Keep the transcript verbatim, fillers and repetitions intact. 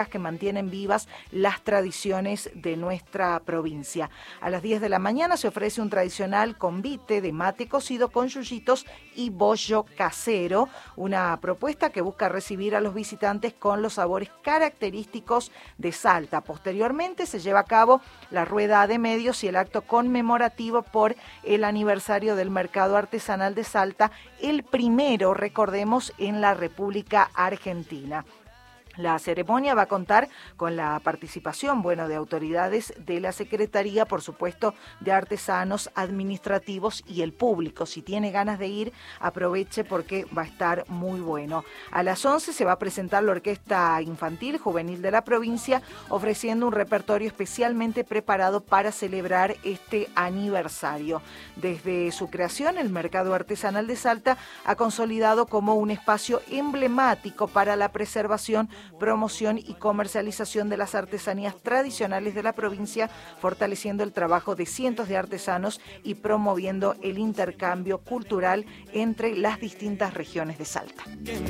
que mantienen vivas las tradiciones de nuestra provincia. A las diez de la mañana se ofrece un tradicional convite de mate cocido con yuyitos y bollo casero, una propuesta que busca recibir a los visitantes con los sabores característicos de Salta. Posteriormente se lleva a cabo la rueda de medios y el acto conmemorativo por el aniversario del Mercado Artesanal de Salta, el primero, recordemos, en la República Argentina. La ceremonia va a contar con la participación, bueno, de autoridades de la Secretaría, por supuesto, de artesanos, administrativos y el público. Si tiene ganas de ir, aproveche porque va a estar muy bueno. A las once se va a presentar la Orquesta Infantil Juvenil de la provincia, ofreciendo un repertorio especialmente preparado para celebrar este aniversario. Desde su creación, el Mercado Artesanal de Salta ha consolidado como un espacio emblemático para la preservación, promoción y comercialización de las artesanías tradicionales de la provincia, fortaleciendo el trabajo de cientos de artesanos y promoviendo el intercambio cultural entre las distintas regiones de Salta.